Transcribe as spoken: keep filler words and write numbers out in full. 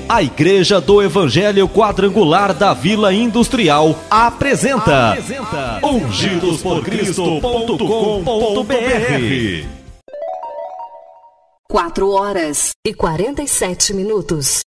A Igreja do Evangelho Quadrangular da Vila Industrial apresenta, apresenta ungidos por cristo ponto com ponto br. quatro horas e quarenta e sete minutos.